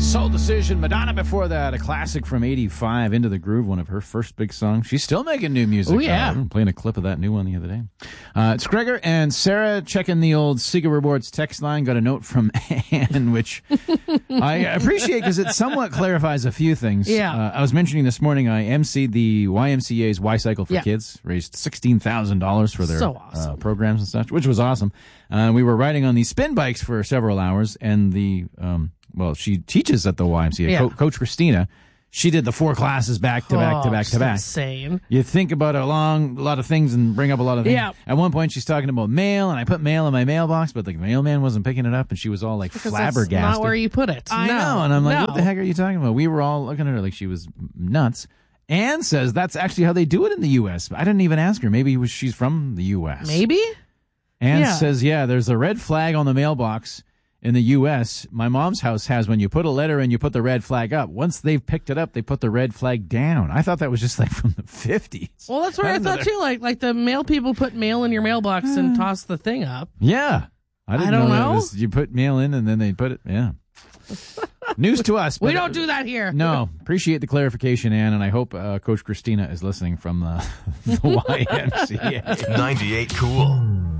Soul Decision, Madonna before that, a classic from 85, Into the Groove, one of her first big songs. She's still making new music. Oh, yeah. I'm playing a clip of that new one the other day. It's Gregor and Sarah checking the old Sega Rewards text line. Got a note from Ann, which I appreciate because it somewhat clarifies a few things. Yeah. I was mentioning this morning I emceed the YMCA's Y-Cycle for Yeah. Kids, raised $16,000 for their So awesome. programs and such, which was awesome. We were riding on these spin bikes for several hours, and she teaches at the YMCA. Yeah. Coach Christina, she did the 4 classes back to back to back to just back. Insane. You think about a lot of things and bring up a lot of things. Yeah. At one point, she's talking about mail, and I put mail in my mailbox, but the mailman wasn't picking it up, and she was all like Because flabbergasted. that's not where you put it. I No. know, and I'm like, No. what the heck are you talking about? We were all looking at her like she was nuts. Anne says that's actually how they do it in the U.S. I didn't even ask her. Maybe she's from the U.S. Maybe? Anne Yeah. says, there's a red flag on the mailbox in the U.S. My mom's house has when you put a letter in, you put the red flag up. Once they've picked it up, they put the red flag down. I thought that was just like from the 50s. Well, that's what I thought too. Like the mail people put mail in your mailbox and toss the thing up. Yeah. I didn't don't that know. you put mail in and then they put it, yeah. News to us. We but, don't do that here. No. Appreciate the clarification, Ann, and I hope Coach Christina is listening from the YMCA. 98 Cool.